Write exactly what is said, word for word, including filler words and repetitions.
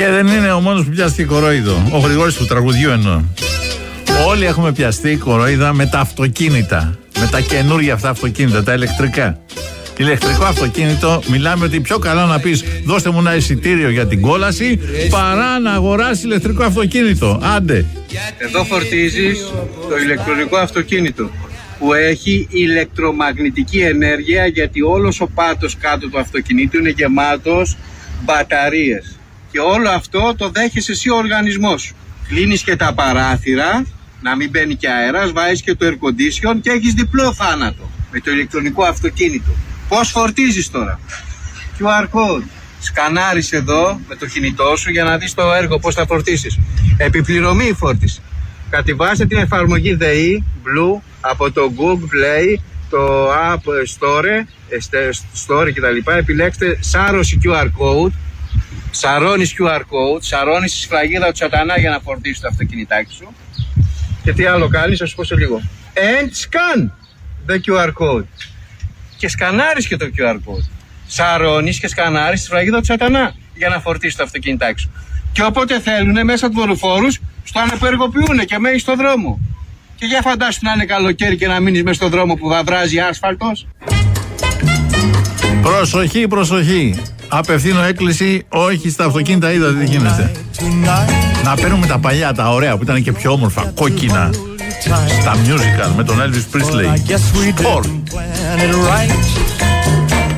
Ε, δεν είναι ο μόνος που πιάστηκε κορόιδο. Ο Γρηγόρης του τραγουδιού εννοώ. Όλοι έχουμε πιαστεί κορόιδα με τα αυτοκίνητα. Με τα καινούργια αυτά αυτοκίνητα, τα ηλεκτρικά. Ηλεκτρικό αυτοκίνητο, μιλάμε ότι πιο καλό να πεις δώστε μου ένα εισιτήριο για την κόλαση παρά να αγοράσεις ηλεκτρικό αυτοκίνητο. Άντε. Εδώ φορτίζεις το ηλεκτρονικό αυτοκίνητο που έχει ηλεκτρομαγνητική ενέργεια, γιατί όλος ο πάτος κάτω του αυτοκινήτου είναι γεμάτος μπαταρίες. Και όλο αυτό το δέχεσαι εσύ ο οργανισμός σου. Κλείνεις και τα παράθυρα, να μην μπαίνει και αέρας, βάζεις και το air condition και έχεις διπλό θάνατο με το ηλεκτρονικό αυτοκίνητο. Πώς φορτίζεις τώρα? κιου αρ code. Σκανάρεις εδώ με το κινητό σου για να δεις το έργο πώς θα φορτίσεις. Επιπληρωμή η φόρτιση. Κατεβάστε την εφαρμογή ΔΕΗ Blue από το Google Play, το App Store, Store κτλ. Επιλέξτε σάρωση κιου αρ Code. Σαρώνεις κιου αρ Code, σαρώνεις τη σφραγίδα του σατανά για να φορτίσεις το αυτοκινητάκι σου. Και τι άλλο κάνεις, θα σου πω σε λίγο. And scan the κιου αρ Code. Και σκανάρεις και το κιου αρ Code. Σαρώνεις και σκανάρεις τη σφραγίδα του σατανά για να φορτίσεις το αυτοκινητάκι σου. Και όποτε θέλουν μέσα του δορυφόρους, στο αναπεργοποιούν και μένεις στον δρόμο. Και για φαντάσου να είναι καλοκαίρι και να μείνεις μέσα στον δρόμο που θα βράζει άσφαλτος. Προσοχή, προσοχή. Απευθύνω έκκληση, όχι στα αυτοκίνητα, είδατε τι γίνεται. Να παίρνουμε τα παλιά, τα ωραία που ήταν και πιο όμορφα, κόκκινα, στα musical με τον Elvis Presley. Sport.